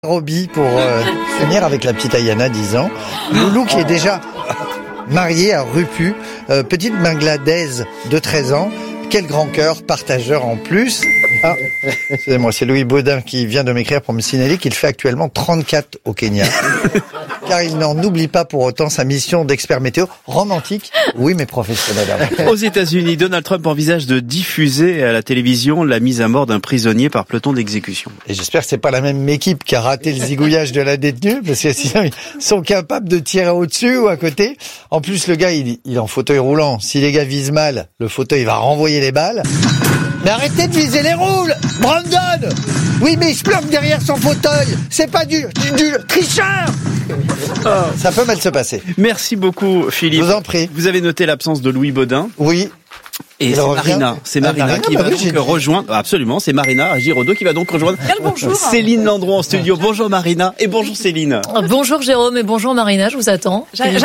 Roby pour finir avec la petite Ayana, 10 ans. Loulou qui est déjà mariée à Rupu, petite Bangladaise de 13 ans. Quel grand cœur, partageur en plus. Ah, excusez-moi, c'est Louis Baudin qui vient de m'écrire pour me signaler qu'il fait actuellement 34 au Kenya. Car il n'en oublie pas pour autant sa mission d'expert météo romantique, oui mais professionnel. Aux États-Unis, Donald Trump envisage de diffuser à la télévision la mise à mort d'un prisonnier par peloton d'exécution. Et j'espère que c'est pas la même équipe qui a raté le zigouillage de la détenue, parce que sinon ils sont capables de tirer au-dessus ou à côté. En plus, le gars, il est en fauteuil roulant. Si les gars visent mal, le fauteuil va renvoyer les balles. Mais arrêtez de viser les roules, Brandon! Oui, mais il se planque derrière son fauteuil. C'est pas du tricheur! Ça peut mal se passer. Merci beaucoup, Philippe. Je vous en prie. Vous avez noté l'absence de Louis Baudin. Oui. Et c'est Marina qui va donc rejoindre, absolument, c'est Marina Giraudot qui va donc rejoindre bonjour. Céline Landreau en studio. Bonjour Marina et bonjour Céline. Bonjour Jérôme et bonjour Marina, je vous attends. J'arrive.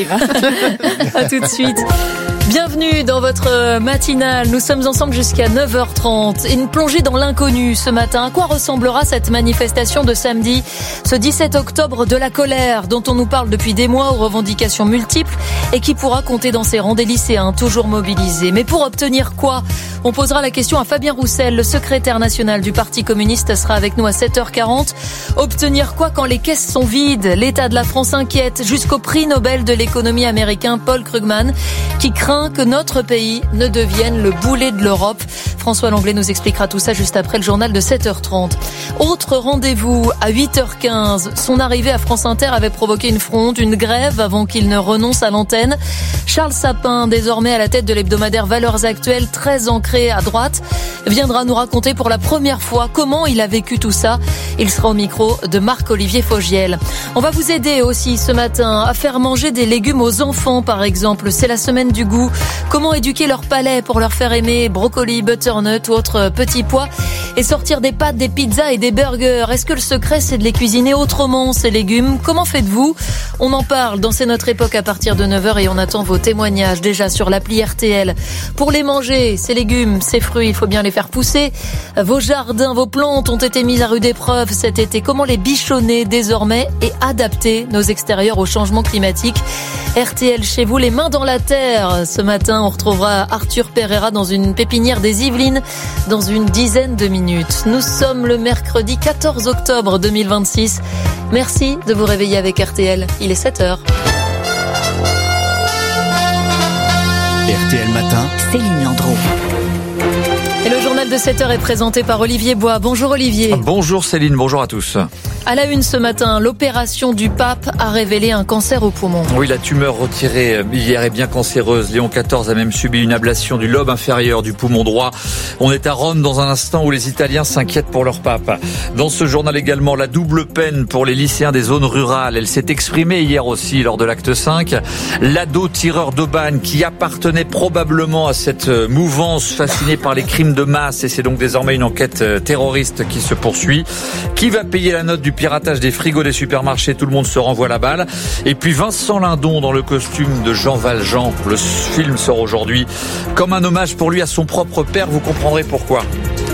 À tout de suite. Bienvenue dans votre matinale. Nous sommes ensemble jusqu'à 9h30. Une plongée dans l'inconnu ce matin. À quoi ressemblera cette manifestation de samedi, ce 17 octobre de la colère dont on nous parle depuis des mois, aux revendications multiples et qui pourra compter dans ses rangs des lycéens toujours mobilisés. Mais pour obtenir quoi? On posera la question à Fabien Roussel, le secrétaire national du Parti communiste, sera avec nous à 7h40. Obtenir quoi quand les caisses sont vides? L'État de la France inquiète jusqu'au prix Nobel de l'économie américain Paul Krugman qui craint que notre pays ne devienne le boulet de l'Europe. François Langlais nous expliquera tout ça juste après le journal de 7h30. Autre rendez-vous à 8h15. Son arrivée à France Inter avait provoqué une fronde, une grève avant qu'il ne renonce à l'antenne. Charles Sapin, désormais à la tête de l'hebdomadaire Valeurs Actuelles, très ancré à droite, viendra nous raconter pour la première fois comment il a vécu tout ça. Il sera au micro de Marc-Olivier Fogiel. On va vous aider aussi ce matin à faire manger des légumes aux enfants, par exemple. C'est la semaine du goût. Comment éduquer leur palais pour leur faire aimer brocoli, butternut ou autres petits pois et sortir des pâtes, des pizzas et des burgers. Est-ce que le secret, c'est de les cuisiner autrement, ces légumes? Comment faites-vous? On en parle dans C'est notre époque à partir de 9h et on attend vos témoignages déjà sur l'appli RTL. Pour les manger, ces légumes, ces fruits, il faut bien les faire pousser. Vos jardins, vos plantes ont été mises à rude épreuve cet été. Comment les bichonner désormais et adapter nos extérieurs au changement climatique? RTL chez vous, les mains dans la terre. Ce matin, on retrouvera Arthur Pereira dans une pépinière des Yvelines dans une dizaine de minutes. Nous sommes le mercredi 14 octobre 2026. Merci de vous réveiller avec RTL. Il est 7h. RTL Matin, Céline Landreau. Et le journal de 7h est présenté par Olivier Bois. Bonjour Olivier. Bonjour Céline, bonjour à tous. À la une ce matin, l'opération du pape a révélé un cancer au poumon. Oui, la tumeur retirée hier est bien cancéreuse. Léon XIV a même subi une ablation du lobe inférieur du poumon droit. On est à Rome dans un instant où les Italiens s'inquiètent pour leur pape. Dans ce journal également, la double peine pour les lycéens des zones rurales. Elle s'est exprimée hier aussi lors de l'acte 5. L'ado tireur d'Aubagne qui appartenait probablement à cette mouvance fascinée par les crimes de masse, et c'est donc désormais une enquête terroriste qui se poursuit. Qui va payer la note du piratage des frigos des supermarchés? Tout le monde se renvoie la balle. Et puis Vincent Lindon dans le costume de Jean Valjean. Le film sort aujourd'hui comme un hommage pour lui à son propre père. Vous comprendrez pourquoi.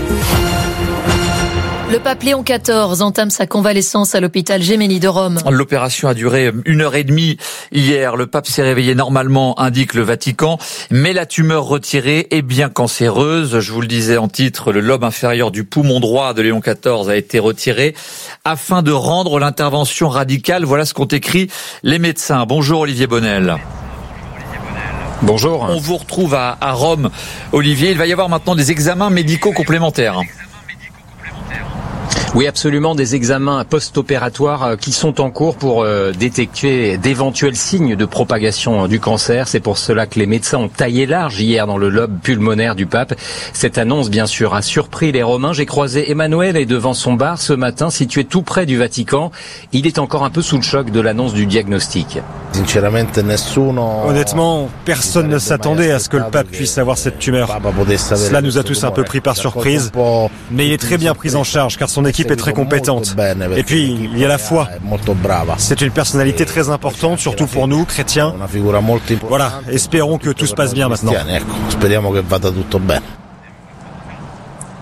Le pape Léon XIV entame sa convalescence à l'hôpital Gemelli de Rome. L'opération a duré 1h30 hier. Le pape s'est réveillé normalement, indique le Vatican, mais la tumeur retirée est bien cancéreuse. Je vous le disais en titre, le lobe inférieur du poumon droit de Léon XIV a été retiré afin de rendre l'intervention radicale. Voilà ce qu'ont écrit les médecins. Bonjour Olivier Bonnel. Bonjour. On vous retrouve à Rome, Olivier. Il va y avoir maintenant des examens médicaux complémentaires. Oui, absolument, des examens post-opératoires qui sont en cours pour détecter d'éventuels signes de propagation du cancer. C'est pour cela que les médecins ont taillé large hier dans le lobe pulmonaire du pape. Cette annonce, bien sûr, a surpris les Romains. J'ai croisé Emmanuel et devant son bar ce matin, situé tout près du Vatican. Il est encore un peu sous le choc de l'annonce du diagnostic. Honnêtement, personne ne s'attendait à ce que le pape puisse avoir cette tumeur. Cela nous a tous un peu pris par surprise, mais il est très bien pris en charge car son équipe est très compétente. Et puis, il y a la foi. C'est une personnalité très importante, surtout pour nous, chrétiens. Voilà, espérons que tout se passe bien maintenant.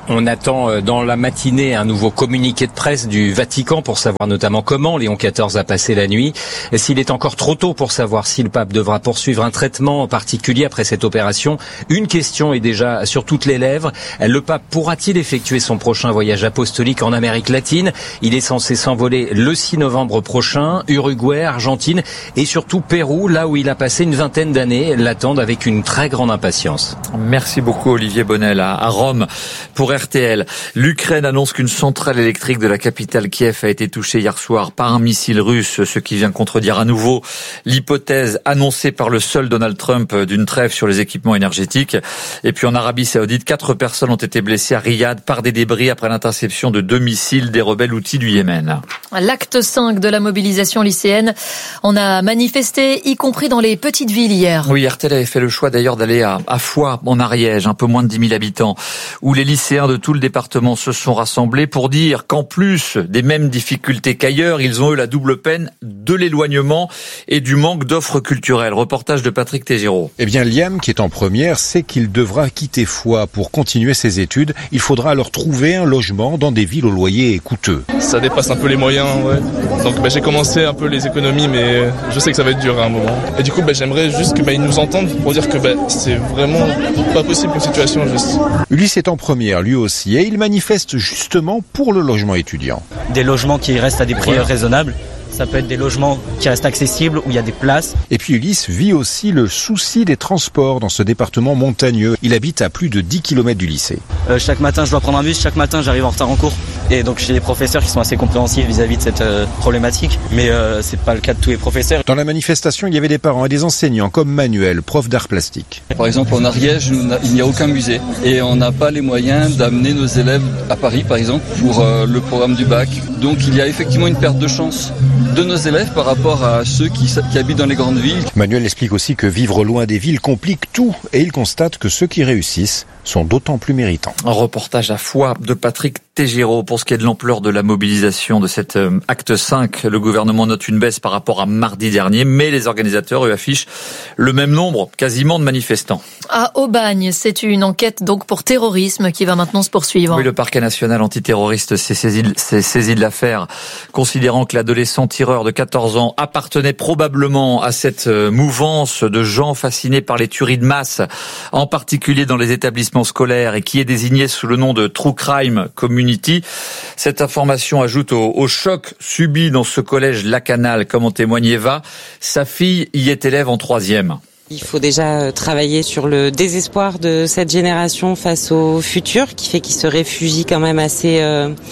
On attend dans la matinée un nouveau communiqué de presse du Vatican pour savoir notamment comment Léon XIV a passé la nuit. S'il est encore trop tôt pour savoir si le pape devra poursuivre un traitement particulier après cette opération, une question est déjà sur toutes les lèvres. Le pape pourra-t-il effectuer son prochain voyage apostolique en Amérique latine? Il est censé s'envoler le 6 novembre prochain. Uruguay, Argentine et surtout Pérou, là où il a passé une vingtaine d'années, l'attendent avec une très grande impatience. Merci beaucoup Olivier Bonnel à Rome pour RTL. L'Ukraine annonce qu'une centrale électrique de la capitale Kiev a été touchée hier soir par un missile russe, ce qui vient contredire à nouveau l'hypothèse annoncée par le seul Donald Trump d'une trêve sur les équipements énergétiques. Et puis en Arabie Saoudite, 4 personnes ont été blessées à Riyad par des débris après l'interception de 2 missiles des rebelles houthis du Yémen. L'acte 5 de la mobilisation lycéenne, on a manifesté, y compris dans les petites villes hier. Oui, RTL avait fait le choix d'ailleurs d'aller à Foix, en Ariège, un peu moins de 10 000 habitants, où les lycéens de tout le département se sont rassemblés pour dire qu'en plus des mêmes difficultés qu'ailleurs, ils ont eu la double peine de l'éloignement et du manque d'offres culturelles. Reportage de Patrick Tégéraud. Eh bien, Liam, qui est en première, sait qu'il devra quitter Foix pour continuer ses études. Il faudra alors trouver un logement dans des villes au loyer coûteux. Ça dépasse un peu les moyens, ouais. Donc j'ai commencé un peu les économies, mais je sais que ça va être dur à un moment. Et du coup, j'aimerais juste qu'ils nous entendent pour dire que c'est vraiment pas possible une situation juste. Ulysse est en première, lui aussi, et il manifeste justement pour le logement étudiant. Des logements qui restent à des prix raisonnables. Ça peut être des logements qui restent accessibles, où il y a des places. Et puis Ulysse vit aussi le souci des transports dans ce département montagneux. Il habite à plus de 10 km du lycée. Chaque matin, je dois prendre un bus. Chaque matin, j'arrive en retard en cours. Et donc, j'ai des professeurs qui sont assez compréhensifs vis-à-vis de cette problématique. Mais c'est pas le cas de tous les professeurs. Dans la manifestation, il y avait des parents et des enseignants comme Manuel, prof d'art plastique. Par exemple, en Ariège, il n'y a aucun musée. Et on n'a pas les moyens d'amener nos élèves à Paris, par exemple, pour le programme du bac. Donc, il y a effectivement une perte de chance de nos élèves par rapport à ceux qui habitent dans les grandes villes. Manuel explique aussi que vivre loin des villes complique tout et il constate que ceux qui réussissent sont d'autant plus méritants. Un reportage à Foix de Patrick Tégéraud. Pour ce qui est de l'ampleur de la mobilisation de cet acte 5, le gouvernement note une baisse par rapport à mardi dernier, mais les organisateurs eux affichent le même nombre quasiment de manifestants. À Aubagne, c'est une enquête donc pour terrorisme qui va maintenant se poursuivre. Oui, le parquet national antiterroriste s'est saisi de l'affaire, considérant que l'adolescent tireur de 14 ans appartenait probablement à cette mouvance de gens fascinés par les tueries de masse, en particulier dans les établissements scolaires, et qui est désigné sous le nom de True Crime Community. Cette information ajoute au choc subi dans ce collège Lacanal, comme en témoigne Eva. Sa fille y est élève en 3e. Il faut déjà travailler sur le désespoir de cette génération face au futur, qui fait qu'ils se réfugient quand même assez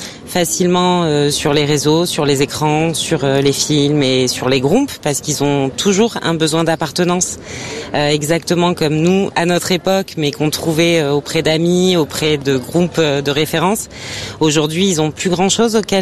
facilement sur les réseaux, sur les écrans, sur les films et sur les groupes, parce qu'ils ont toujours un besoin d'appartenance, exactement comme nous à notre époque, mais qu'on trouvait auprès d'amis, auprès de groupes de référence. Aujourd'hui, ils ont plus grand-chose auquel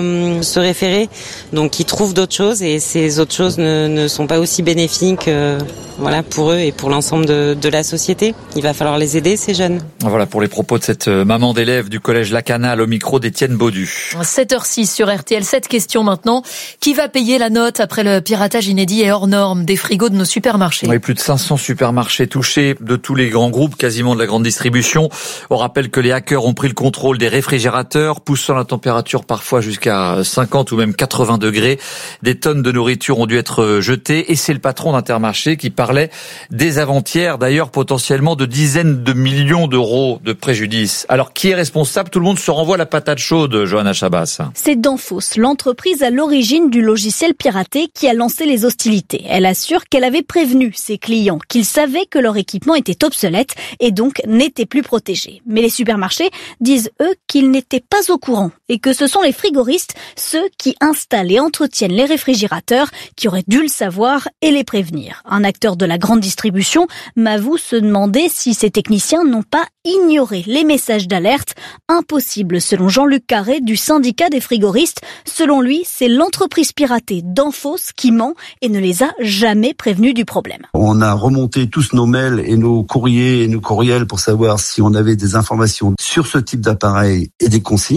se référer, donc ils trouvent d'autres choses, et ces autres choses ne sont pas aussi bénéfiques pour eux et pour l'ensemble de la société. Il va falloir les aider, ces jeunes. Voilà pour les propos de cette maman d'élève du collège Lacanal au micro d'Étienne Baudu. 7h06 sur RTL. Cette question maintenant. Qui va payer la note après le piratage inédit et hors norme des frigos de nos supermarchés? Oui, plus de 500 supermarchés touchés, de tous les grands groupes, quasiment de la grande distribution. On rappelle que les hackers ont pris le contrôle des réfrigérateurs, poussant la température parfois jusqu'à 50 ou même 80 degrés. Des tonnes de nourriture ont dû être jetées, et c'est le patron d'Intermarché qui parlait dès avant-hier, d'ailleurs potentiellement de dizaines de millions d'euros de préjudice. Alors qui est responsable? Tout le monde se renvoie la patate chaude, Johanna Chabas. C'est Danfoss, l'entreprise à l'origine du logiciel piraté, qui a lancé les hostilités. Elle assure qu'elle avait prévenu ses clients qu'ils savaient que leur équipement était obsolète et donc n'était plus protégé. Mais les supermarchés disent, eux, qu'ils n'étaient pas au courant et que ce sont les frigoristes, ceux qui installent et entretiennent les réfrigérateurs, qui auraient dû le savoir et les prévenir. Un acteur de la grande distribution m'avoue se demander si ces techniciens n'ont pas ignoré les messages d'alerte. Impossible, selon Jean-Luc Carré du syndicat des frigoristes. Selon lui, c'est l'entreprise piratée Danfoss qui ment et ne les a jamais prévenus du problème. On a remonté tous nos mails et nos courriers et nos courriels pour savoir si on avait des informations sur ce type d'appareil et des consignes.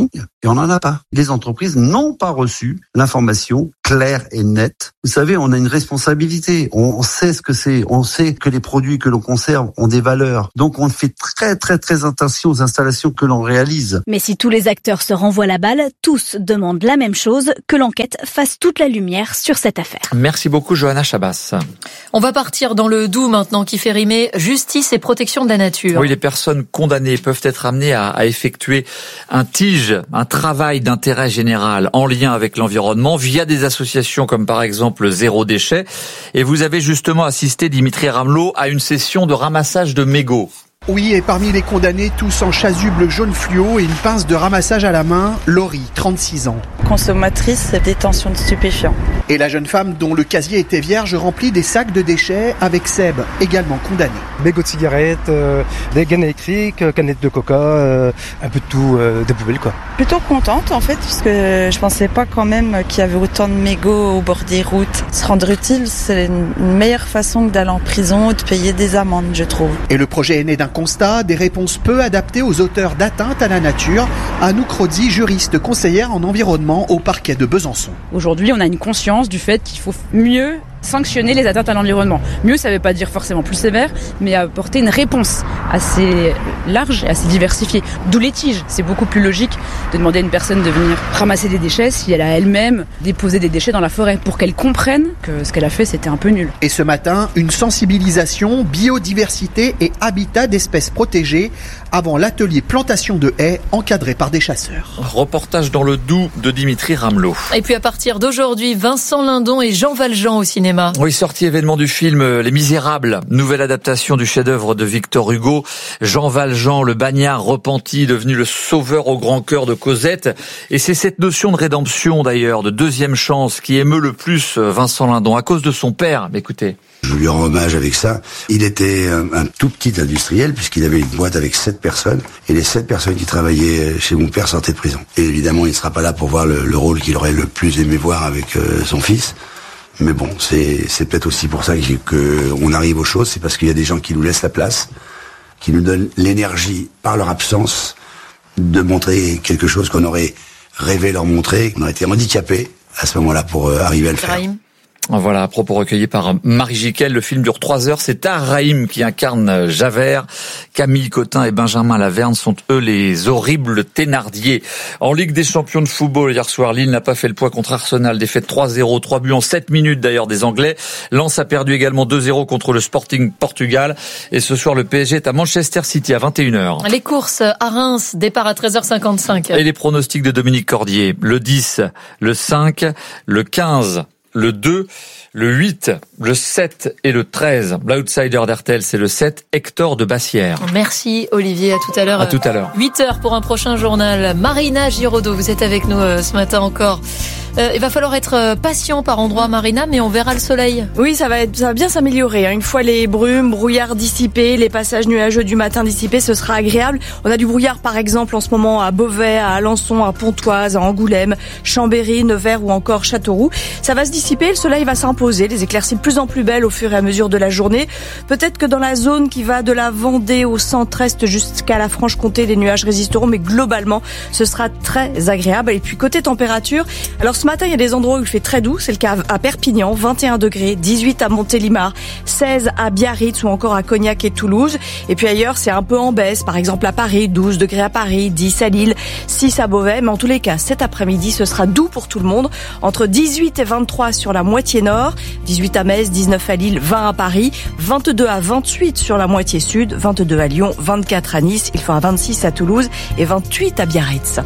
Et on n'en a pas. Les entreprises n'ont pas reçu l'information claire et nette. Vous savez, on a une responsabilité. On sait ce que c'est. On sait que les produits que l'on conserve ont des valeurs. Donc on fait très très très attention aux installations que l'on réalise. Mais si tous les acteurs se renvoient la balle, tous demandent la même chose, que l'enquête fasse toute la lumière sur cette affaire. Merci beaucoup Johanna Chabas. On va partir dans le Doubs maintenant, qui fait rimer justice et protection de la nature. Oui, les personnes condamnées peuvent être amenées à effectuer un TIG, un travail d'intérêt général en lien avec l'environnement via des associations comme par exemple Zéro Déchet. Et vous avez justement assisté, Dimitri Ramelot, à une session de ramassage de mégots. Oui, et parmi les condamnés, tous en chasuble jaune fluo et une pince de ramassage à la main, Laurie, 36 ans. Consommatrice, détention de stupéfiants. Et la jeune femme dont le casier était vierge remplit des sacs de déchets avec Seb, également condamné. Mégots de cigarettes, des gaines électriques, canettes de coca, un peu de tout, des poubelles quoi. Plutôt contente en fait, puisque je pensais pas quand même qu'il y avait autant de mégots au bord des routes. Se rendre utile, c'est une meilleure façon que d'aller en prison ou de payer des amendes, je trouve. Et le projet est né d'un constat, des réponses peu adaptées aux auteurs d'atteintes à la nature. Anouk Rodzi, juriste conseillère en environnement au parquet de Besançon. Aujourd'hui, on a une conscience du fait qu'il faut mieux sanctionner les atteintes à l'environnement. Mieux, ça ne veut pas dire forcément plus sévère, mais apporter une réponse assez large et assez diversifiée. D'où les tiges. C'est beaucoup plus logique de demander à une personne de venir ramasser des déchets si elle a elle-même déposé des déchets dans la forêt, pour qu'elle comprenne que ce qu'elle a fait, c'était un peu nul. Et ce matin, une sensibilisation, biodiversité et habitat d'espèces protégées avant l'atelier plantation de haies encadré par des chasseurs. Reportage dans le Doubs de Dimitri Ramelot. Et puis à partir d'aujourd'hui, Vincent Lindon et Jean Valjean au cinéma. Oui, sortie événement du film Les Misérables, nouvelle adaptation du chef-d'œuvre de Victor Hugo. Jean Valjean, le bagnard repenti, devenu le sauveur au grand cœur de Cosette. Et c'est cette notion de rédemption d'ailleurs, de deuxième chance, qui émeut le plus Vincent Lindon à cause de son père. Écoutez. Je lui rends hommage avec ça. Il était un tout petit industriel puisqu'il avait une boîte avec 7 personnes et les 7 personnes qui travaillaient chez mon père sortaient de prison. Et évidemment, il ne sera pas là pour voir le rôle qu'il aurait le plus aimé voir avec son fils. Mais bon, c'est peut-être aussi pour ça qu'on arrive aux choses, c'est parce qu'il y a des gens qui nous laissent la place, qui nous donnent l'énergie par leur absence de montrer quelque chose qu'on aurait rêvé leur montrer. On aurait été handicapés à ce moment-là pour arriver à le faire. Voilà, à propos recueilli par Marie Jiquel, le film dure 3 heures. C'est Rahim qui incarne Javert. Camille Cotin et Benjamin Laverne sont eux les horribles Thénardier. En Ligue des champions de football, hier soir, Lille n'a pas fait le poids contre Arsenal. Défaite 3-0, 3 buts en 7 minutes d'ailleurs des Anglais. Lens a perdu également 2-0 contre le Sporting Portugal. Et ce soir, le PSG est à Manchester City à 21h. Les courses à Reims, départ à 13h55. Et les pronostics de Dominique Cordier. Le 10, le 5, le 15... le 2, le 8, le 7 et le 13. L'outsider d'RTL, c'est le 7, Hector de Bassière. Merci Olivier, à tout à l'heure. À tout à l'heure. 8h pour un prochain journal. Marina Giraudot, vous êtes avec nous ce matin encore. Il va falloir être patient par endroits, Marina, mais on verra le soleil. Oui, ça va bien s'améliorer. Une fois les brumes, brouillards dissipés, les passages nuageux du matin dissipés, ce sera agréable. On a du brouillard, par exemple, en ce moment à Beauvais, à Alençon, à Pontoise, à Angoulême, Chambéry, Nevers ou encore Châteauroux. Ça va se dissiper, le soleil va s'imposer, les éclaircies de plus en plus belles au fur et à mesure de la journée. Peut-être que dans la zone qui va de la Vendée au centre-est jusqu'à la Franche-Comté, les nuages résisteront, mais globalement, ce sera très agréable. Et puis côté température, alors ce matin, il y a des endroits où il fait très doux. C'est le cas à Perpignan, 21 degrés, 18 à Montélimar, 16 à Biarritz ou encore à Cognac et Toulouse. Et puis ailleurs, c'est un peu en baisse. Par exemple, à Paris, 12 degrés à Paris, 10 à Lille, 6 à Beauvais. Mais en tous les cas, cet après-midi, ce sera doux pour tout le monde. Entre 18 et 23 sur la moitié nord, 18 à Metz, 19 à Lille, 20 à Paris, 22 à 28 sur la moitié sud, 22 à Lyon, 24 à Nice, il fera 26 à Toulouse et 28 à Biarritz.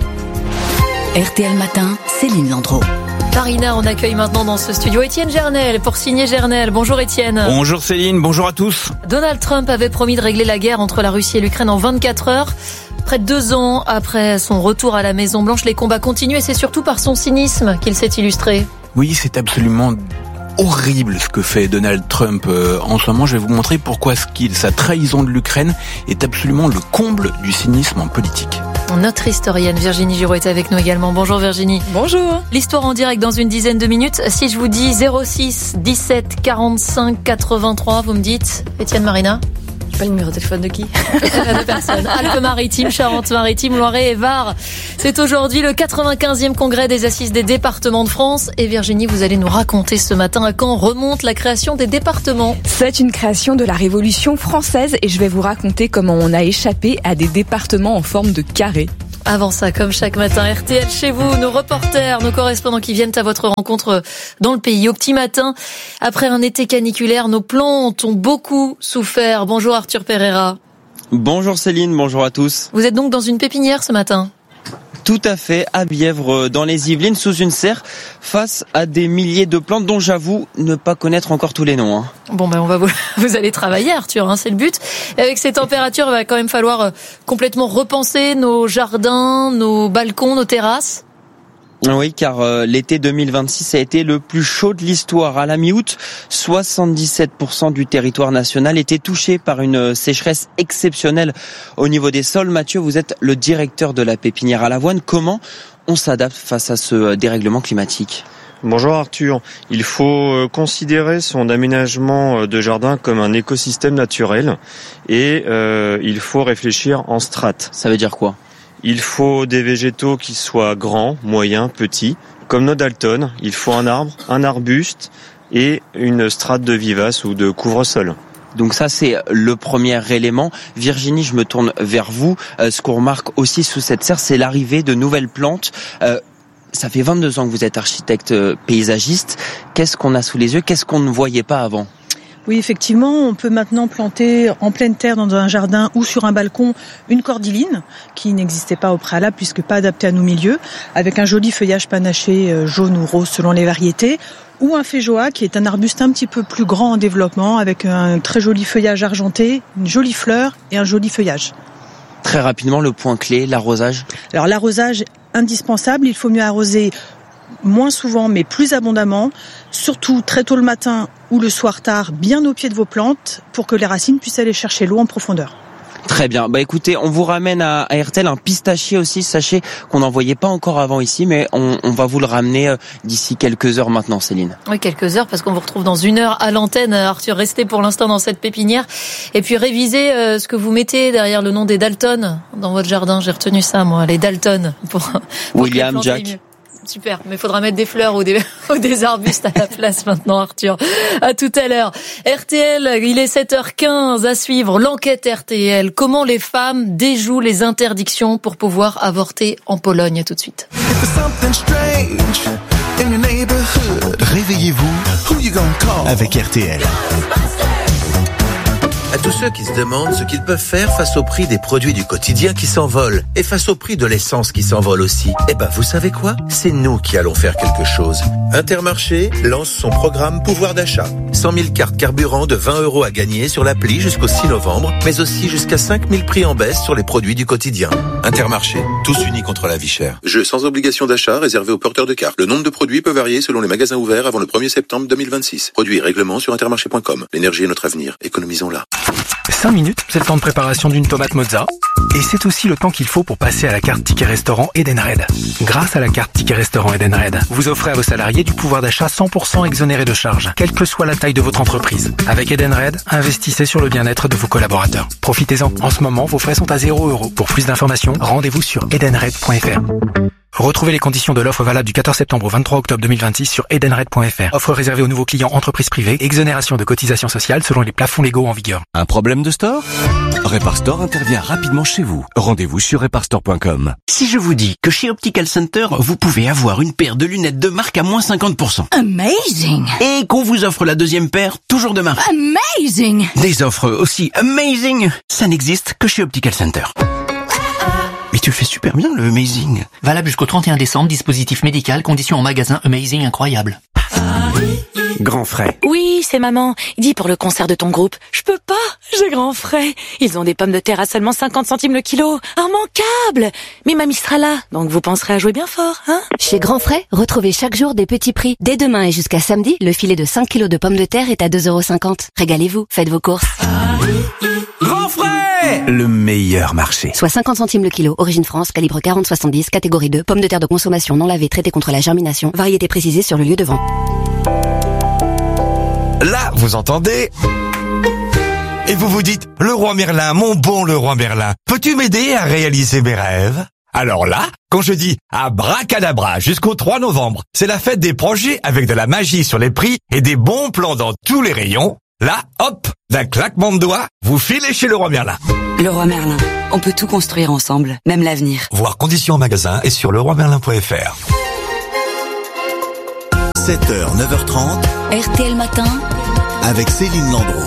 RTL Matin, Céline Landreau. Marina, on accueille maintenant dans ce studio Étienne Gernel pour signer Gernel. Bonjour Étienne. Bonjour Céline, bonjour à tous. Donald Trump avait promis de régler la guerre entre la Russie et l'Ukraine en 24 heures. Près de 2 ans après son retour à la Maison-Blanche, les combats continuent et c'est surtout par son cynisme qu'il s'est illustré. Oui, c'est absolument horrible ce que fait Donald Trump en ce moment. Je vais vous montrer pourquoi sa trahison de l'Ukraine est absolument le comble du cynisme en politique. Notre historienne Virginie Giraud est avec nous également. Bonjour Virginie. Bonjour. L'histoire en direct dans une dizaine de minutes. Si je vous dis 06 17 45 83, vous me dites Étienne Marina? Pas le numéro de téléphone de qui? De personne. Alpes-Maritimes, Charente-Maritime, Loiret et Var. C'est aujourd'hui le 95e congrès des assises des départements de France. Et Virginie, vous allez nous raconter ce matin à quand remonte la création des départements. C'est une création de la Révolution française et je vais vous raconter comment on a échappé à des départements en forme de carré. Avant ça, comme chaque matin, RTL chez vous, nos reporters, nos correspondants qui viennent à votre rencontre dans le pays. Au petit matin, après un été caniculaire, nos plantes ont beaucoup souffert. Bonjour Arthur Pereira. Bonjour Céline, bonjour à tous. Vous êtes donc dans une pépinière ce matin ? Tout à fait, à Bièvre, dans les Yvelines, sous une serre, face à des milliers de plantes dont j'avoue ne pas connaître encore tous les noms. Bon, vous allez travailler, Arthur, c'est le but. Et avec ces températures, il va quand même falloir complètement repenser nos jardins, nos balcons, nos terrasses. Oui, car l'été 2026 a été le plus chaud de l'histoire. À la mi-août, 77% du territoire national était touché par une sécheresse exceptionnelle au niveau des sols. Mathieu, vous êtes le directeur de la pépinière à l'avoine. Comment on s'adapte face à ce dérèglement climatique ? Bonjour Arthur, il faut considérer son aménagement de jardin comme un écosystème naturel et il faut réfléchir en strates. Ça veut dire quoi ? Il faut des végétaux qui soient grands, moyens, petits. Comme nos Dalton, il faut un arbre, un arbuste et une strate de vivaces ou de couvre-sol. Donc ça, c'est le premier élément. Virginie, je me tourne vers vous. Ce qu'on remarque aussi sous cette serre, c'est l'arrivée de nouvelles plantes. Ça fait 22 ans que vous êtes architecte paysagiste. Qu'est-ce qu'on a sous les yeux ? Qu'est-ce qu'on ne voyait pas avant ? Oui, effectivement, on peut maintenant planter en pleine terre dans un jardin ou sur un balcon une cordyline qui n'existait pas au préalable puisque pas adaptée à nos milieux, avec un joli feuillage panaché jaune ou rose selon les variétés, ou un féjoa qui est un arbuste un petit peu plus grand en développement avec un très joli feuillage argenté, une jolie fleur et un joli feuillage. Très rapidement, le point clé, l'arrosage. Alors l'arrosage, indispensable, il faut mieux arroser moins souvent mais plus abondamment, surtout très tôt le matin ou le soir tard, bien au pied de vos plantes pour que les racines puissent aller chercher l'eau en profondeur. Très bien. Écoutez, on vous ramène à RTL un pistachier aussi. Sachez qu'on n'en voyait pas encore avant ici, mais on va vous le ramener d'ici quelques heures maintenant, Céline. Oui, quelques heures, parce qu'on vous retrouve dans 1 heure à l'antenne. Arthur, restez pour l'instant dans cette pépinière. Et puis révisez ce que vous mettez derrière le nom des Dalton dans votre jardin. J'ai retenu ça, moi, les Dalton. Pour William, Jack. Super, mais il faudra mettre des fleurs ou des arbustes à la place maintenant, Arthur. À tout à l'heure. RTL, il est 7h15 à suivre l'enquête RTL. Comment les femmes déjouent les interdictions pour pouvoir avorter en Pologne. À tout de suite. Réveillez-vous avec RTL. À tous ceux qui se demandent ce qu'ils peuvent faire face au prix des produits du quotidien qui s'envolent et face au prix de l'essence qui s'envole aussi, vous savez quoi ? C'est nous qui allons faire quelque chose. Intermarché lance son programme pouvoir d'achat. 100 000 cartes carburant de 20 € à gagner sur l'appli jusqu'au 6 novembre, mais aussi jusqu'à 5 000 prix en baisse sur les produits du quotidien. Intermarché, tous unis contre la vie chère. Jeu sans obligation d'achat réservé aux porteurs de cartes. Le nombre de produits peut varier selon les magasins ouverts avant le 1er septembre 2026. Produits et règlements sur intermarché.com. L'énergie est notre avenir. Économisons-la. 5 minutes, c'est le temps de préparation d'une tomate mozza. Et c'est aussi le temps qu'il faut pour passer à la carte Ticket Restaurant Edenred. Grâce à la carte Ticket Restaurant Edenred, vous offrez à vos salariés du pouvoir d'achat 100% exonéré de charges, quelle que soit la taille de votre entreprise. Avec Edenred, investissez sur le bien-être de vos collaborateurs. Profitez-en. En ce moment, vos frais sont à 0 €. Pour plus d'informations, rendez-vous sur edenred.fr. Retrouvez les conditions de l'offre valable du 14 septembre au 23 octobre 2026 sur edenred.fr. Offre réservée aux nouveaux clients entreprises privées. Exonération de cotisations sociales selon les plafonds légaux en vigueur. Un problème de store ? Reparstore intervient rapidement chez vous. Rendez-vous sur reparstore.com. Si je vous dis que chez Optical Center, vous pouvez avoir une paire de lunettes de marque à moins 50%. Amazing! Et qu'on vous offre la deuxième paire, toujours de marque. Amazing! Des offres aussi amazing, ça n'existe que chez Optical Center. Mais tu le fais super bien, le Amazing. Valable jusqu'au 31 décembre, dispositif médical, conditions en magasin, Amazing incroyable. Grand frais. Oui, c'est maman. Dis pour le concert de ton groupe. Je peux pas, j'ai grand frais. Ils ont des pommes de terre à seulement 50 centimes le kilo. Immanquable. Mais mamie sera là, donc vous penserez à jouer bien fort, hein? Chez Grand Frais, retrouvez chaque jour des petits prix. Dès demain et jusqu'à samedi, le filet de 5 kilos de pommes de terre est à 2,50 €. Régalez-vous, faites vos courses. Grand frais! Le meilleur marché. Soit 50 centimes le kilo. Origine France, calibre 40-70, catégorie 2. Pommes de terre de consommation non lavées, traitées contre la germination. Variété précisée sur le lieu de vente. Là, vous entendez ? Et vous vous dites, le roi Merlin, mon bon le roi Merlin, peux-tu m'aider à réaliser mes rêves? Alors là, quand je dis abracadabra jusqu'au 3 novembre, c'est la fête des projets avec de la magie sur les prix et des bons plans dans tous les rayons. Là, hop, d'un claquement de doigts, vous filez chez le roi Merlin. Le roi Merlin, on peut tout construire ensemble, même l'avenir. Voir conditions en magasin et sur leroimerlin.fr. 7h, 9h30. RTL Matin. Avec Céline Landreau.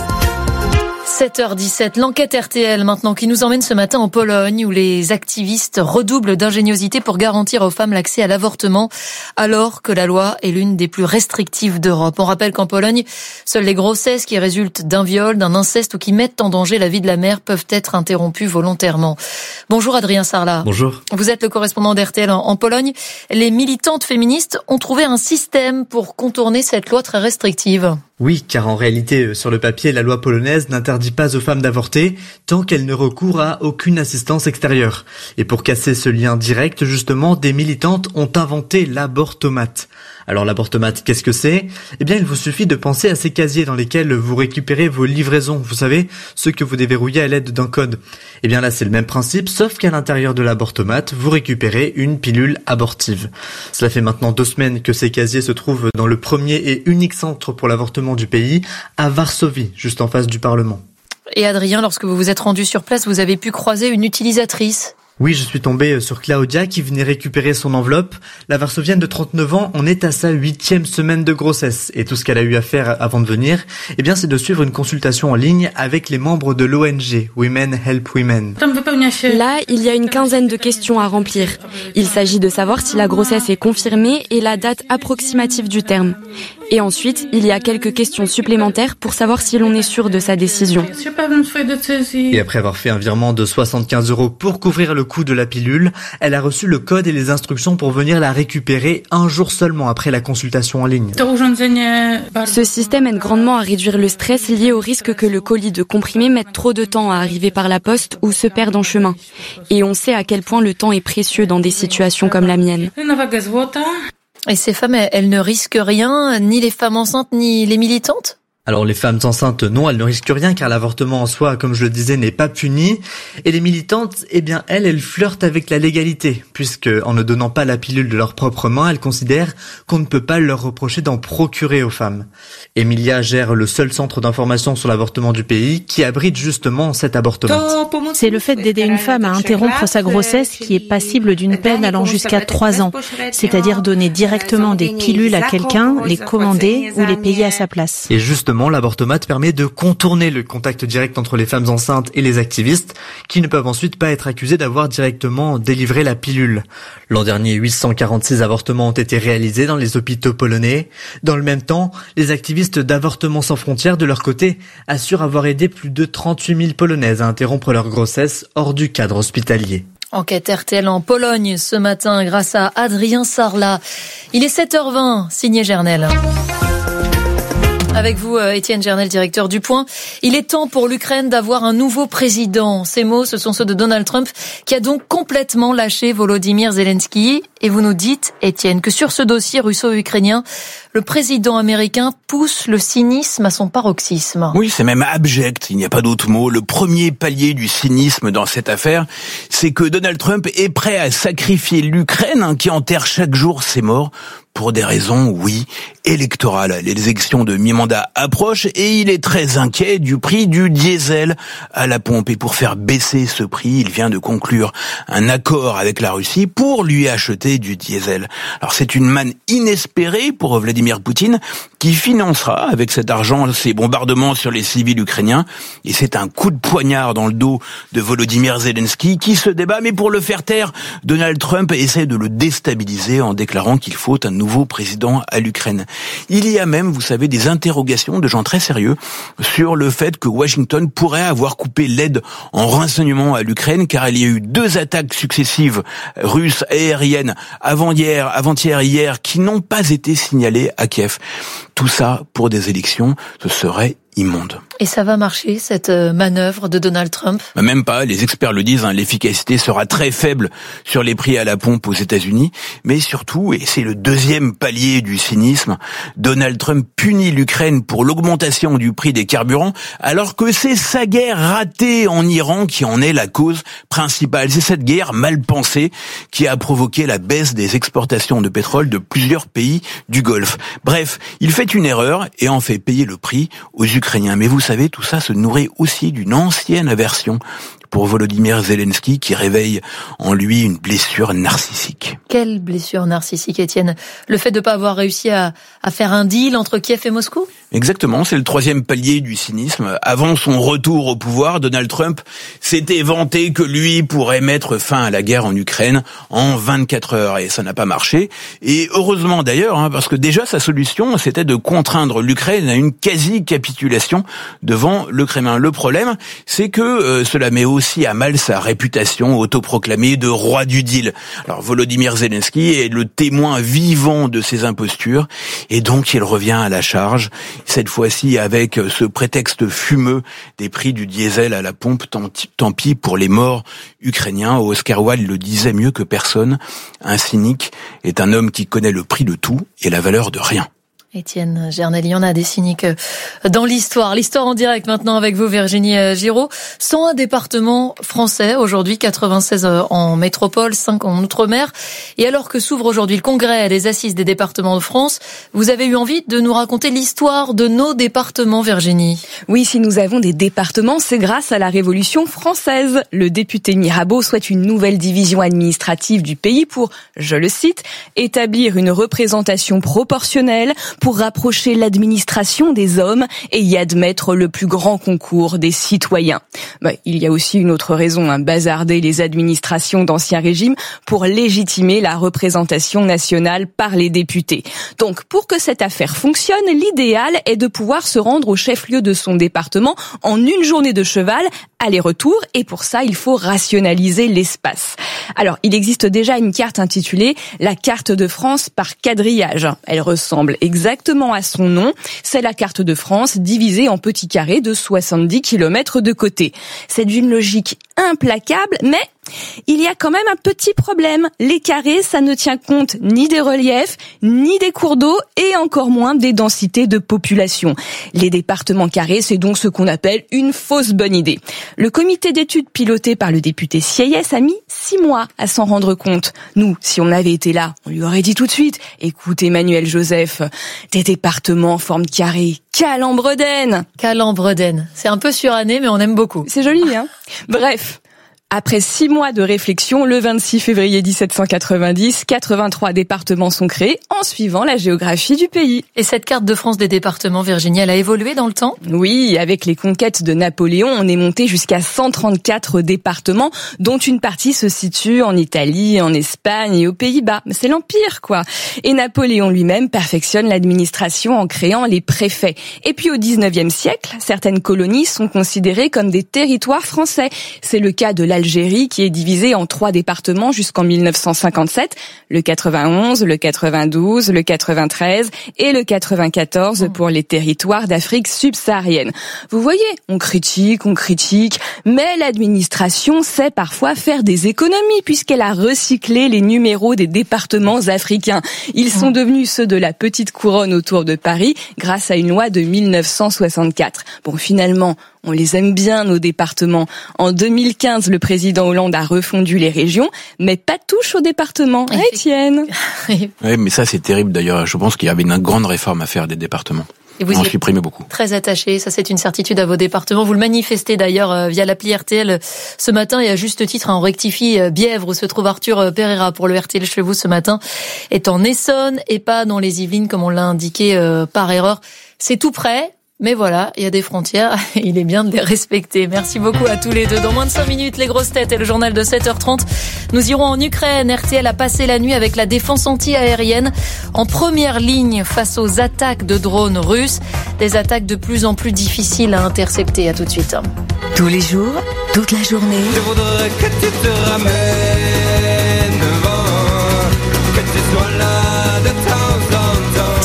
7h17, l'enquête RTL maintenant qui nous emmène ce matin en Pologne où les activistes redoublent d'ingéniosité pour garantir aux femmes l'accès à l'avortement alors que la loi est l'une des plus restrictives d'Europe. On rappelle qu'en Pologne, seules les grossesses qui résultent d'un viol, d'un inceste ou qui mettent en danger la vie de la mère peuvent être interrompues volontairement. Bonjour Adrien Sarlat. Bonjour. Vous êtes le correspondant d'RTL en Pologne. Les militantes féministes ont trouvé un système pour contourner cette loi très restrictive. Oui, car en réalité, sur le papier, la loi polonaise n'interdit pas aux femmes d'avorter tant qu'elles ne recourent à aucune assistance extérieure. Et pour casser ce lien direct, justement, des militantes ont inventé l'abortomate. Alors l'abortomate, qu'est-ce que c'est ? Eh bien, il vous suffit de penser à ces casiers dans lesquels vous récupérez vos livraisons, vous savez, ceux que vous déverrouillez à l'aide d'un code. Eh bien là, c'est le même principe, sauf qu'à l'intérieur de l'abortomate, vous récupérez une pilule abortive. Cela fait maintenant 2 semaines que ces casiers se trouvent dans le premier et unique centre pour l'avortement du pays, à Varsovie, juste en face du Parlement. Et Adrien, lorsque vous vous êtes rendu sur place, vous avez pu croiser une utilisatrice. Oui, je suis tombé sur Claudia qui venait récupérer son enveloppe. La Varsovienne de 39 ans en est à sa 8e semaine de grossesse. Et tout ce qu'elle a eu à faire avant de venir, eh bien, c'est de suivre une consultation en ligne avec les membres de l'ONG Women Help Women. Là, il y a une quinzaine de questions à remplir. Il s'agit de savoir si la grossesse est confirmée et la date approximative du terme. Et ensuite, il y a quelques questions supplémentaires pour savoir si l'on est sûr de sa décision. Et après avoir fait un virement de 75 € pour couvrir le coût de la pilule, elle a reçu le code et les instructions pour venir la récupérer un jour seulement après la consultation en ligne. Ce système aide grandement à réduire le stress lié au risque que le colis de comprimés mette trop de temps à arriver par la poste ou se perde en chemin. Et on sait à quel point le temps est précieux dans des situations comme la mienne. Et ces femmes, elles ne risquent rien, ni les femmes enceintes, ni les militantes ? Alors les femmes enceintes, non, elles ne risquent rien car l'avortement en soi, comme je le disais, n'est pas puni. Et les militantes, eh bien elles flirtent avec la légalité, puisque en ne donnant pas la pilule de leurs propres mains, elles considèrent qu'on ne peut pas leur reprocher d'en procurer aux femmes. Emilia gère le seul centre d'information sur l'avortement du pays qui abrite justement cet avortomate. C'est le fait d'aider une femme à interrompre sa grossesse qui est passible d'une peine allant jusqu'à 3 ans, c'est-à-dire donner directement des pilules à quelqu'un, les commander ou les payer à sa place. Et justement, l'avortomate permet de contourner le contact direct entre les femmes enceintes et les activistes qui ne peuvent ensuite pas être accusés d'avoir directement délivré la pilule. L'an dernier, 846 avortements ont été réalisés dans les hôpitaux polonais. Dans le même temps, les activistes d'Avortements sans frontières, de leur côté, assurent avoir aidé plus de 38 000 Polonaises à interrompre leur grossesse hors du cadre hospitalier. Enquête RTL en Pologne ce matin grâce à Adrien Sarlat. Il est 7h20, signé Gernel. Avec vous, Étienne Gernel, directeur du Point. Il est temps pour l'Ukraine d'avoir un nouveau président. Ces mots, ce sont ceux de Donald Trump, qui a donc complètement lâché Volodymyr Zelensky. Et vous nous dites, Étienne, que sur ce dossier russo-ukrainien, le président américain pousse le cynisme à son paroxysme. Oui, c'est même abject, il n'y a pas d'autre mot. Le premier palier du cynisme dans cette affaire, c'est que Donald Trump est prêt à sacrifier l'Ukraine, qui enterre chaque jour ses morts, pour des raisons, oui, électorales. Les élections de mi-mandat approchent et il est très inquiet du prix du diesel à la pompe. Et pour faire baisser ce prix, il vient de conclure un accord avec la Russie pour lui acheter du diesel. Alors c'est une manne inespérée pour Vladimir Poutine qui financera avec cet argent ses bombardements sur les civils ukrainiens. Et c'est un coup de poignard dans le dos de Volodymyr Zelensky qui se débat. Mais pour le faire taire, Donald Trump essaie de le déstabiliser en déclarant qu'il faut un nouveau président à l'Ukraine. Il y a même, vous savez, des interrogations de gens très sérieux sur le fait que Washington pourrait avoir coupé l'aide en renseignement à l'Ukraine car il y a eu 2 attaques successives russes aériennes avant-hier, hier, qui n'ont pas été signalées à Kiev. Tout ça pour des élections, ce serait immonde. Et ça va marcher, cette manœuvre de Donald Trump? Même pas, les experts le disent, l'efficacité sera très faible sur les prix à la pompe aux États-Unis, mais surtout, et c'est le deuxième palier du cynisme, Donald Trump punit l'Ukraine pour l'augmentation du prix des carburants, alors que c'est sa guerre ratée en Iran qui en est la cause principale. C'est cette guerre mal pensée qui a provoqué la baisse des exportations de pétrole de plusieurs pays du Golfe. Bref, il fait une erreur et en fait payer le prix aux Ukrainiens. Mais vous savez, tout ça se nourrit aussi d'une ancienne aversion pour Volodymyr Zelensky qui réveille en lui une blessure narcissique. Quelle blessure narcissique, Étienne? Le fait de ne pas avoir réussi à faire un deal entre Kiev et Moscou? Exactement, c'est le troisième palier du cynisme. Avant son retour au pouvoir, Donald Trump s'était vanté que lui pourrait mettre fin à la guerre en Ukraine en 24 heures et ça n'a pas marché. Et heureusement d'ailleurs, parce que déjà sa solution c'était de contraindre l'Ukraine à une quasi-capitulation devant le Kremlin. Le problème, c'est que cela met aussi à mal sa réputation autoproclamée de roi du deal. Alors Volodymyr Zelensky est le témoin vivant de ces impostures et donc il revient à la charge. Cette fois-ci avec ce prétexte fumeux des prix du diesel à la pompe, tant pis pour les morts ukrainiens. Oscar Wilde le disait mieux que personne, un cynique est un homme qui connaît le prix de tout et la valeur de rien. Étienne Gernel, il y en a des cyniques dans l'histoire. L'histoire en direct maintenant avec vous, Virginie Giraud. 101 départements français aujourd'hui, 96 en métropole, 5 en outre-mer. Et alors que s'ouvre aujourd'hui le congrès des assises des départements de France, vous avez eu envie de nous raconter l'histoire de nos départements, Virginie. Oui, si nous avons des départements, c'est grâce à la Révolution française. Le député Mirabeau souhaite une nouvelle division administrative du pays pour, je le cite, établir une représentation proportionnelle pour rapprocher l'administration des hommes et y admettre le plus grand concours des citoyens. Il y a aussi une autre raison, bazarder les administrations d'Ancien Régime pour légitimer la représentation nationale par les députés. Donc, pour que cette affaire fonctionne, l'idéal est de pouvoir se rendre au chef-lieu de son département en une journée de cheval, aller-retour, et pour ça, il faut rationaliser l'espace. Alors, il existe déjà une carte intitulée « La carte de France par quadrillage ». Elle ressemble exactement à son nom. C'est la carte de France divisée en petits carrés de 70 km de côté. C'est d'une logique implacable, mais il y a quand même un petit problème. Les carrés, ça ne tient compte ni des reliefs, ni des cours d'eau, et encore moins des densités de population. Les départements carrés, c'est donc ce qu'on appelle une fausse bonne idée. Le comité d'études piloté par le député Sieyès a mis 6 mois à s'en rendre compte. Nous, si on avait été là, on lui aurait dit tout de suite « Écoute Emmanuel Joseph, des départements en forme de carré, Calembredène !» Calembredène, c'est un peu suranné, mais on aime beaucoup. C'est joli, Bref. Après 6 mois de réflexion, le 26 février 1790, 83 départements sont créés en suivant la géographie du pays. Et cette carte de France des départements, Virginie, elle a évolué dans le temps? Oui, avec les conquêtes de Napoléon, on est monté jusqu'à 134 départements, dont une partie se situe en Italie, en Espagne et aux Pays-Bas. Mais c'est l'Empire, quoi. Et Napoléon lui-même perfectionne l'administration en créant les préfets. Et puis au 19e siècle, certaines colonies sont considérées comme des territoires français. C'est le cas de l'Algérie qui est divisée en 3 départements jusqu'en 1957, le 91, le 92, le 93 et le 94 pour les territoires d'Afrique subsaharienne. Vous voyez, on critique, mais l'administration sait parfois faire des économies puisqu'elle a recyclé les numéros des départements africains. Ils sont devenus ceux de la petite couronne autour de Paris grâce à une loi de 1964. Bon, finalement, on les aime bien, nos départements. En 2015, le président Hollande a refondu les régions, mais pas touche aux départements. Étienne. Oui, mais ça, c'est terrible d'ailleurs. Je pense qu'il y avait une grande réforme à faire des départements. Et vous en supprimez beaucoup. Très attaché, ça c'est une certitude à vos départements. Vous le manifestez d'ailleurs via l'appli RTL ce matin et à juste titre, on rectifie Bièvre où se trouve Arthur Pereira pour le RTL chez vous ce matin, est en Essonne et pas dans les Yvelines comme on l'a indiqué par erreur. C'est tout près. Mais voilà, il y a des frontières, il est bien de les respecter. Merci beaucoup à tous les deux. Dans moins de 5 minutes, les grosses têtes et le journal de 7h30. Nous irons en Ukraine. RTL a passé la nuit avec la défense anti-aérienne en première ligne face aux attaques de drones russes. Des attaques de plus en plus difficiles à intercepter. À tout de suite. Tous les jours, toute la journée. Je voudrais que tu te ramènes devant, que tu sois là de temps en temps.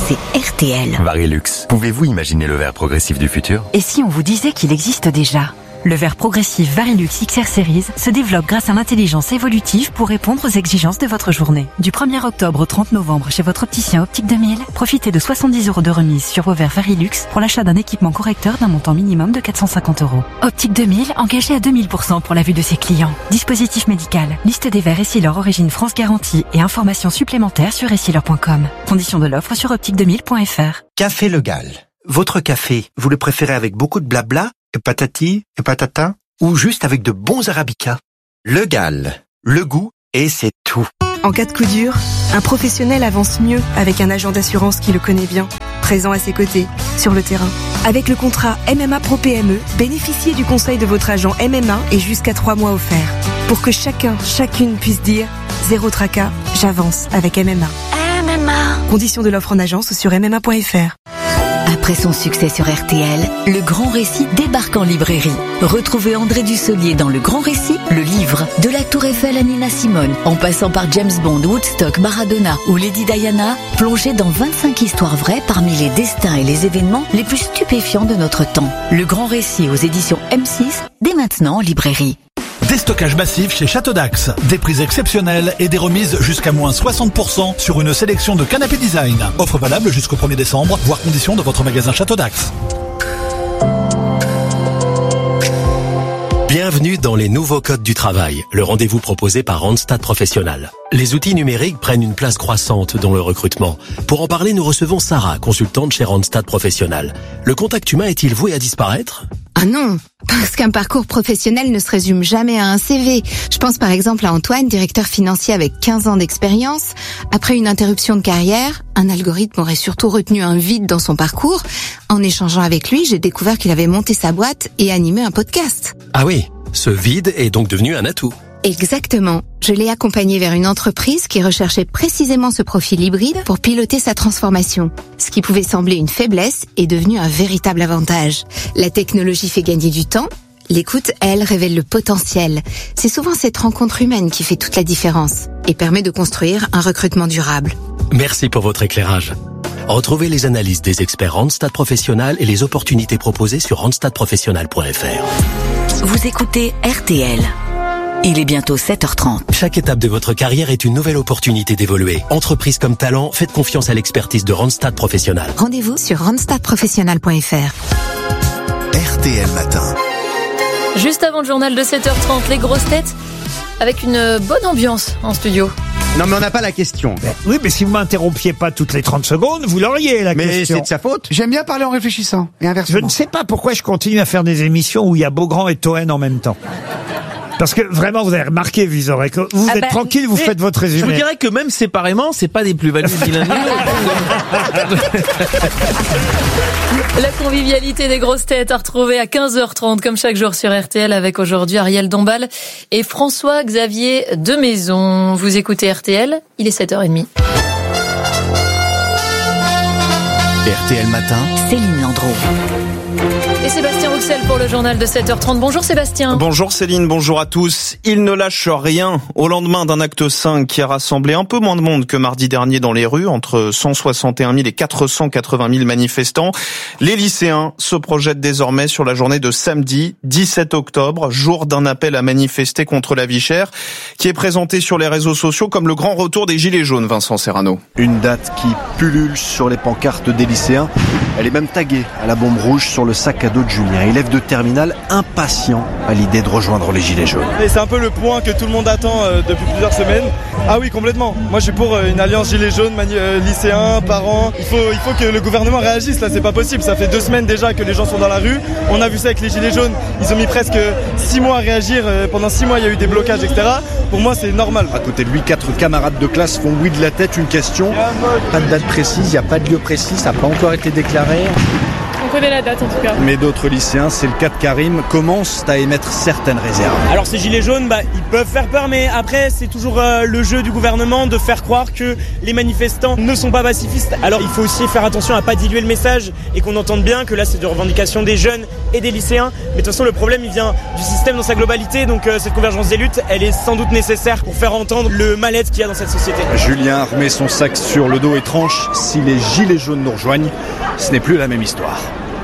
c'est RTL. Varilux, pouvez-vous imaginer le verre progressif du futur ? Et si on vous disait qu'il existe déjà ? Le verre progressif Varilux XR Series se développe grâce à l'intelligence évolutive pour répondre aux exigences de votre journée. Du 1er octobre au 30 novembre chez votre opticien Optique 2000, profitez de 70 € de remise sur vos verres Varilux pour l'achat d'un équipement correcteur d'un montant minimum de 450 €. Optique 2000, engagé à 2000% pour la vue de ses clients. Dispositif médical, liste des verres Essilor Origine France Garantie et informations supplémentaires sur essilor.com. Conditions de l'offre sur optique2000.fr. Café Le Gall. Votre café, vous le préférez avec beaucoup de blabla, et patati, et patata, ou juste avec de bons arabicas? Le Gall. Le goût, et c'est tout. En cas de coup dur, un professionnel avance mieux avec un agent d'assurance qui le connaît bien, présent à ses côtés, sur le terrain. Avec le contrat MMA Pro PME, bénéficiez du conseil de votre agent MMA et jusqu'à 3 mois offerts. Pour que chacune puisse dire « Zéro tracas, j'avance avec MMA ». MMA. Conditions de l'offre en agence ou sur MMA.fr. Après son succès sur RTL, Le Grand Récit débarque en librairie. Retrouvez André Dussolier dans Le Grand Récit, le livre, de la Tour Eiffel à Nina Simone, en passant par James Bond, Woodstock, Maradona ou Lady Diana, plongez dans 25 histoires vraies parmi les destins et les événements les plus stupéfiants de notre temps. Le Grand Récit aux éditions M6, dès maintenant en librairie. Déstockage massif chez Château d'Axe. Des prix exceptionnels et des remises jusqu'à moins 60% sur une sélection de canapés design. Offre valable jusqu'au 1er décembre, voire conditions de votre magasin Château d'Axe. Bienvenue dans les nouveaux codes du travail, le rendez-vous proposé par Randstad Professionnel. Les outils numériques prennent une place croissante dans le recrutement. Pour en parler, nous recevons Sarah, consultante chez Randstad Professionnel. Le contact humain est-il voué à disparaître ? Ah non, parce qu'un parcours professionnel ne se résume jamais à un CV. Je pense par exemple à Antoine, directeur financier avec 15 ans d'expérience. Après une interruption de carrière, un algorithme aurait surtout retenu un vide dans son parcours. En échangeant avec lui, j'ai découvert qu'il avait monté sa boîte et animé un podcast. Ah oui, ce vide est donc devenu un atout. Exactement. Je l'ai accompagné vers une entreprise qui recherchait précisément ce profil hybride pour piloter sa transformation. Ce qui pouvait sembler une faiblesse est devenu un véritable avantage. La technologie fait gagner du temps. L'écoute, elle, révèle le potentiel. C'est souvent cette rencontre humaine qui fait toute la différence et permet de construire un recrutement durable. Merci pour votre éclairage. Retrouvez les analyses des experts Randstad Professionnel et les opportunités proposées sur randstadprofessionnel.fr. Vous écoutez RTL. Il est bientôt 7h30. Chaque étape de votre carrière est une nouvelle opportunité d'évoluer. Entreprise comme talent, faites confiance à l'expertise de Randstad Professionnel. Rendez-vous sur randstadprofessionnel.fr. RTL Matin. Juste avant le journal de 7h30, les grosses têtes avec une bonne ambiance en studio. Non mais on n'a pas la question. Oui, mais si vous m'interrompiez pas toutes les 30 secondes, vous l'auriez la question. Mais c'est de sa faute. J'aime bien parler en réfléchissant et inversement. Je ne sais pas pourquoi je continue à faire des émissions où il y a Beaugrand et Toen en même temps. Parce que vraiment, vous avez remarqué, Vizorek, vous êtes tranquille, vous faites votre résumé. Je vous dirais que même séparément, c'est pas des plus-values ni l'un ni l'autre. La convivialité des grosses têtes à retrouver à 15h30, comme chaque jour sur RTL, avec aujourd'hui Ariel Dombal et François-Xavier Demaison. Vous écoutez RTL, il est 7h30. RTL Matin, Céline Landreau. Et Sébastien Rouxel pour le journal de 7h30. Bonjour Sébastien. Bonjour Céline, bonjour à tous. Il ne lâche rien. Au lendemain d'un acte 5 qui a rassemblé un peu moins de monde que mardi dernier dans les rues, entre 161 000 et 480 000 manifestants, les lycéens se projettent désormais sur la journée de samedi 17 octobre, jour d'un appel à manifester contre la vie chère, qui est présenté sur les réseaux sociaux comme le grand retour des Gilets jaunes, Vincent Serrano. Une date qui pullule sur les pancartes des lycéens. Elle est même taguée à la bombe rouge sur le sac à dos de Julien, élève de terminale impatient à l'idée de rejoindre les Gilets jaunes. Et c'est un peu le point que tout le monde attend depuis plusieurs semaines. Ah oui, complètement. Moi je suis pour une alliance Gilets jaunes, lycéens, parents. Il faut que le gouvernement réagisse, là c'est pas possible. Ça fait 2 semaines déjà que les gens sont dans la rue. On a vu ça avec les Gilets jaunes. Ils ont mis presque 6 mois à réagir. Pendant 6 mois il y a eu des blocages, etc. Pour moi c'est normal. À côté de lui, 4 camarades de classe font oui de la tête. Une question, pas de date précise, il n'y a pas de lieu précis, ça n'a pas encore été déclaré. on connaît la date en tout cas. Mais d'autres lycéens, c'est le cas de Karim, commencent à émettre certaines réserves. Alors ces gilets jaunes, ils peuvent faire peur, mais après c'est toujours le jeu du gouvernement de faire croire que les manifestants ne sont pas pacifistes. Alors il faut aussi faire attention à pas diluer le message et qu'on entende bien que là c'est de revendication des jeunes et des lycéens. Mais de toute façon le problème il vient du système dans sa globalité, donc cette convergence des luttes elle est sans doute nécessaire pour faire entendre le mal-être qu'il y a dans cette société. Julien remet son sac sur le dos et tranche, si les gilets jaunes nous rejoignent, ce n'est plus la même histoire.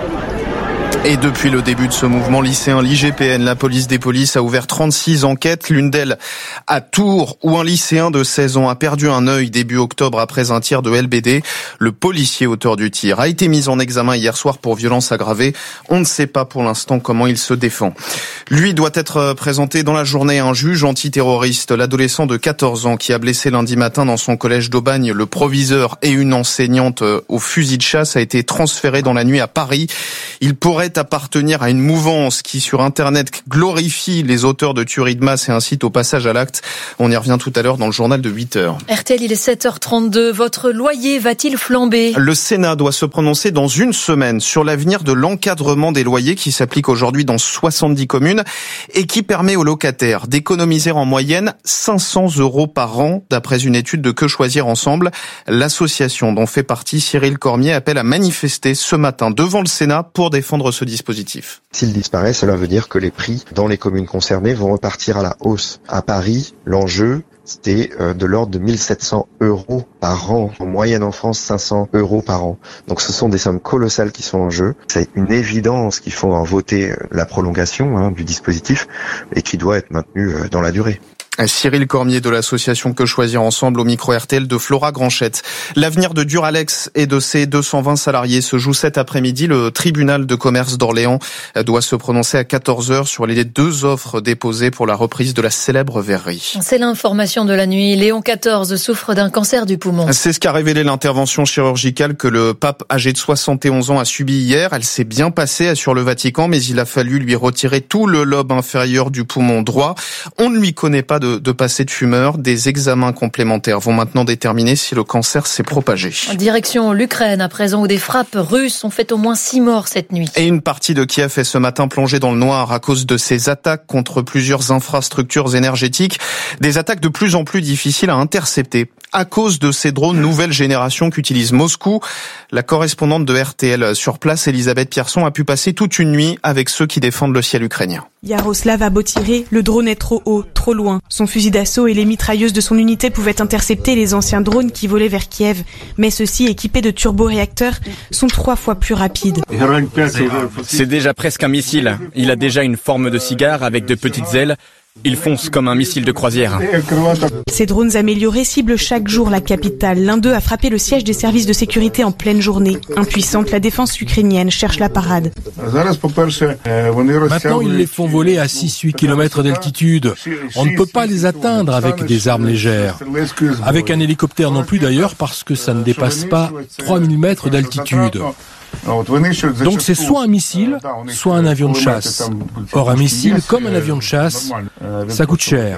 Et depuis le début de ce mouvement lycéen, l'IGPN, la police des polices, a ouvert 36 enquêtes. L'une d'elles à Tours, où un lycéen de 16 ans a perdu un œil début octobre après un tir de LBD. Le policier auteur du tir a été mis en examen hier soir pour violence aggravée. On ne sait pas pour l'instant comment il se défend. Lui doit être présenté dans la journée à un juge antiterroriste. L'adolescent de 14 ans qui a blessé lundi matin dans son collège d'Aubagne le proviseur et une enseignante au fusil de chasse a été transféré dans la nuit à Paris. Il pourrait appartenir à une mouvance qui sur Internet glorifie les auteurs de tueries de masse et incite au passage à l'acte. On y revient tout à l'heure dans le journal de 8h. RTL, il est 7h32. Votre loyer va-t-il flamber ? Le Sénat doit se prononcer dans une semaine sur l'avenir de l'encadrement des loyers qui s'applique aujourd'hui dans 70 communes et qui permet aux locataires d'économiser en moyenne 500 € par an, d'après une étude de Que Choisir Ensemble. L'association dont fait partie Cyril Cormier appelle à manifester ce matin devant le Sénat pour défendre ce dispositif. S'il disparaît, cela veut dire que les prix dans les communes concernées vont repartir à la hausse. À Paris, l'enjeu, c'était de l'ordre de 1700 € par an. En moyenne en France, 500 € par an. Donc ce sont des sommes colossales qui sont en jeu. C'est une évidence qu'il faut en voter la prolongation du dispositif et qui doit être maintenu dans la durée. Cyril Cormier de l'association Que Choisir Ensemble au micro RTL de Flora Granchette. L'avenir de Duralex et de ses 220 salariés se joue cet après-midi. Le tribunal de commerce d'Orléans doit se prononcer à 14h sur les 2 offres déposées pour la reprise de la célèbre verrerie. C'est l'information de la nuit. Léon XIV souffre d'un cancer du poumon. C'est ce qu'a révélé l'intervention chirurgicale que le pape âgé de 71 ans a subie hier. Elle s'est bien passée, assure le Vatican, mais il a fallu lui retirer tout le lobe inférieur du poumon droit. On ne lui connaît pas de passé de fumeur. Des examens complémentaires vont maintenant déterminer si le cancer s'est propagé. En direction l'Ukraine, à présent, où des frappes russes ont fait au moins 6 morts cette nuit. Et une partie de Kiev est ce matin plongée dans le noir à cause de ces attaques contre plusieurs infrastructures énergétiques. Des attaques de plus en plus difficiles à intercepter à cause de ces drones nouvelle génération qu'utilise Moscou. La correspondante de RTL sur place, Elisabeth Pierson, a pu passer toute une nuit avec ceux qui défendent le ciel ukrainien. Yaroslav a beau tirer, le drone est trop haut, trop loin. Son fusil d'assaut et les mitrailleuses de son unité pouvaient intercepter les anciens drones qui volaient vers Kiev. Mais ceux-ci, équipés de turboréacteurs, sont 3 fois plus rapides. C'est déjà presque un missile. Il a déjà une forme de cigare avec de petites ailes. Il fonce comme un missile de croisière. Ces drones améliorés ciblent chaque jour la capitale. L'un d'eux a frappé le siège des services de sécurité en pleine journée. Impuissante, la défense ukrainienne cherche la parade. Maintenant, ils les font voler à 6-8 km d'altitude. On ne peut pas les atteindre avec des armes légères. Avec un hélicoptère non plus d'ailleurs, parce que ça ne dépasse pas 3000 mètres d'altitude. Donc c'est soit un missile, soit un avion de chasse. Or un missile, comme un avion de chasse, ça coûte cher.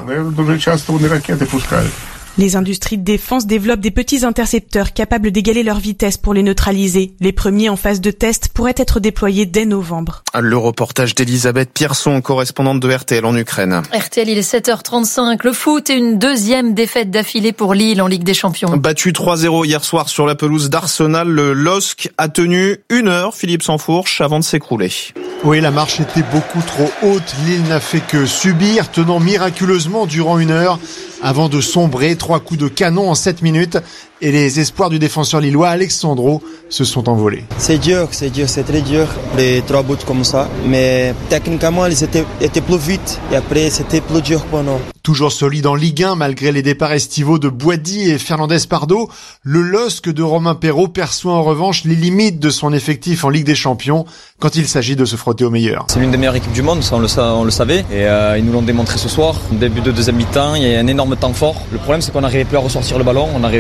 Les industries de défense développent des petits intercepteurs capables d'égaler leur vitesse pour les neutraliser. Les premiers en phase de test pourraient être déployés dès novembre. Le reportage d'Elisabeth Pierson, correspondante de RTL en Ukraine. RTL, il est 7h35. Le foot et une deuxième défaite d'affilée pour Lille en Ligue des Champions. Battu 3-0 hier soir sur la pelouse d'Arsenal, le LOSC a tenu 1 heure, Philippe Sansfourche, avant de s'écrouler. Oui, la marche était beaucoup trop haute. Lille n'a fait que subir, tenant miraculeusement durant 1 heure avant de sombrer. 3 coups de canon en 7 minutes et les espoirs du défenseur lillois Alexandro se sont envolés. C'est dur, c'est très dur, les 3 buts comme ça. Mais techniquement, ils étaient plus vite et après, c'était plus dur pour nous. Toujours solide en Ligue 1, malgré les départs estivaux de Boidy et Fernandez Pardo, le LOSC de Romain Perrault perçoit en revanche les limites de son effectif en Ligue des Champions quand il s'agit de se frotter au meilleur. C'est l'une des meilleures équipes du monde, ça on le savait, et ils nous l'ont démontré ce soir. Début de deuxième mi-temps, il y a un énorme temps fort. Le problème, c'est qu'on n'arrivait plus à ressortir le ballon, on n'arrivait plus à avoir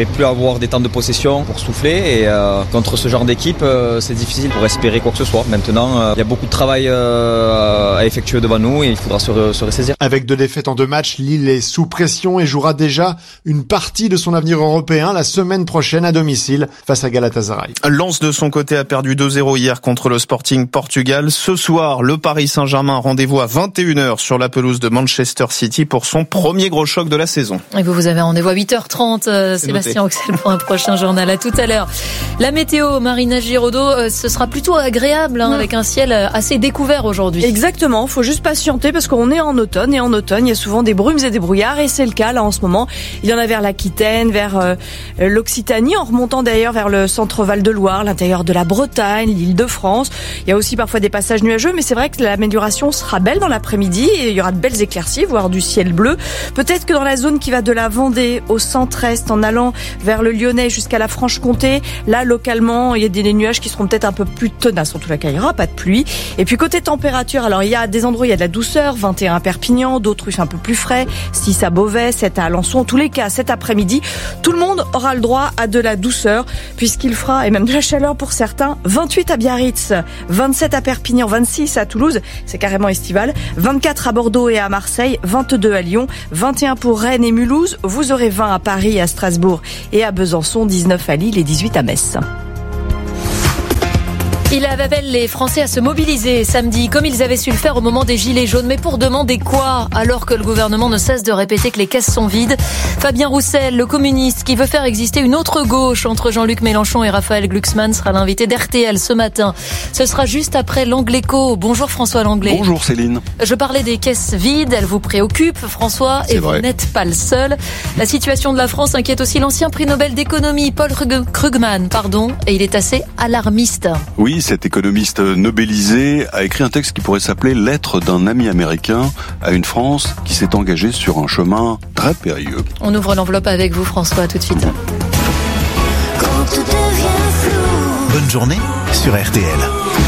avoir des temps de possession pour souffler et contre ce genre d'équipe, c'est difficile pour espérer quoi que ce soit. Maintenant, il y a beaucoup de travail à effectuer devant nous et il faudra se ressaisir. Avec 2 défaites en 2 matchs, Lille est sous pression et jouera déjà une partie de son avenir européen la semaine prochaine à domicile face à Galatasaray. Lens de son côté a perdu 2-0 hier contre le Sporting Portugal. Ce soir, le Paris Saint-Germain, rendez-vous à 21h sur la pelouse de Manchester City pour son premier gros choc de la saison. Et vous avez rendez-vous à 8h30, Sébastien Oxel, pour un prochain journal. À tout à l'heure. La météo, Marina Giraudot, ce sera plutôt agréable, avec un ciel assez découvert aujourd'hui. Exactement, faut juste patienter parce qu'on est en automne et en automne, il y a souvent des brumes et des brouillards et c'est le cas là en ce moment. Il y en a vers l'Aquitaine, vers l'Occitanie, en remontant d'ailleurs vers le centre Val-de-Loire, l'intérieur de la Bretagne, l'Île-de-France. Il y a aussi parfois des passages nuageux, mais c'est vrai que l'amélioration sera belle dans l'après-midi et il y aura de belles éclaircies, voire du ciel bleu. Peut-être que dans la zone qui va de la Vendée au centre-est, en allant vers le Lyonnais jusqu'à la Franche-Comté, là localement il y a des nuages qui seront peut-être un peu plus tenaces. En tout cas, il n'y aura pas de pluie. Et puis côté température, alors il y a des endroits où il y a de la douceur, 21 à Perpignan, d'autres où c'est un peu plus frais, 6 à Beauvais, 7 à Alençon. En tous les cas, cet après-midi, tout le monde aura le droit à de la douceur puisqu'il fera, et même de la chaleur pour certains, 28 à Biarritz, 27 à Perpignan, 26 à Toulouse, c'est carrément estival, 24 à Bordeaux et à Marseille, 22 à Lyon, 21 pour Rennes et Mulhouse, vous aurez 20 à Paris, à Strasbourg et à Besançon, 19 à Lille et 18 à Metz. Il appelle les Français à se mobiliser samedi, comme ils avaient su le faire au moment des Gilets jaunes. Mais pour demander quoi, alors que le gouvernement ne cesse de répéter que les caisses sont vides? Fabien Roussel, le communiste qui veut faire exister une autre gauche entre Jean-Luc Mélenchon et Raphaël Glucksmann, sera l'invité d'RTL ce matin. Ce sera juste après l'Angléco. Bonjour François Langlais. Bonjour Céline. Je parlais des caisses vides, elles vous préoccupent François, et vous n'êtes pas le seul. La situation de la France inquiète aussi l'ancien prix Nobel d'économie, Paul Krugman, et il est assez alarmiste. Oui, cet économiste nobelisé a écrit un texte qui pourrait s'appeler « Lettre d'un ami américain à une France qui s'est engagée sur un chemin très périlleux ». On ouvre l'enveloppe avec vous François, tout de suite. Bonne journée sur RTL.